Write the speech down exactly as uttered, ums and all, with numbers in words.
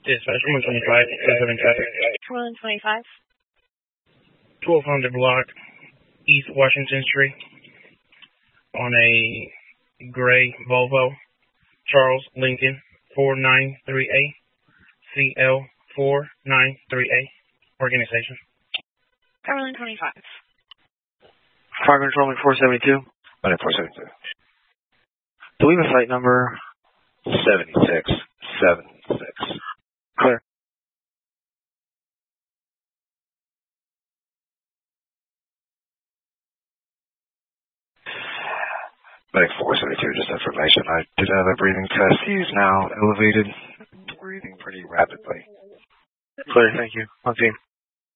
Dispatch one twenty-five, seven traffic. one twenty-five. twelve hundred block, East Washington Street, on a gray Volvo, Charles Lincoln, four nine three A, C L four nine three A, organization. one twenty-five. Fire controlling four seventy-two. one four seventy-two. Do we have a site number? seventy-six seventy-six. Clear. Medic four seventy-two, just information. I did have a breathing test. He's now elevated, breathing pretty rapidly. Clear, thank you. On team.